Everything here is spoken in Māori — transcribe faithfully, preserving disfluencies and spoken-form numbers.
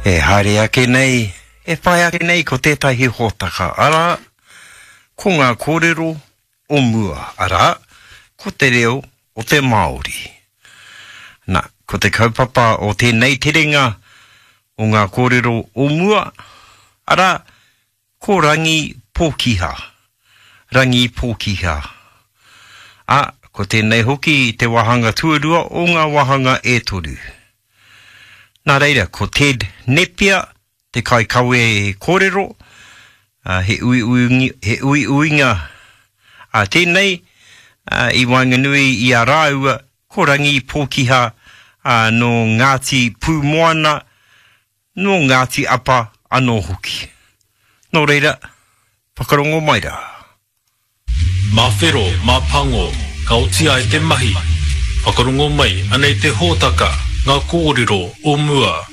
E haere ake nei, e whai ake nei ko tētahi hōtaka. Ara, ko ngā kōrero o mua. Ara, ko te reo o te Māori. Nā, ko te kaupapa o tēnei terenga o ngā kōrero o mua. Ara, ko rangi pōkiha. Rangi pōkiha. A, ko tēnei hoki te wahanga tuarua o ngā wahanga e toru. Nā reira, ko Ted Nepia, te kai kawe kōrero, uh, he ui uinga, he ui uinga a uh, tēnei, uh, i Wainganui i a rāua, ko rangi pōkiha uh, no Ngāti Pūmoana, no Ngāti Apa anō hoki. Nō reira, whakarongo mai rā. Mā whero, mā pango, ka otia e te mahi, whakarongo mai, anei te hōtaka, ngā kōrero o mua.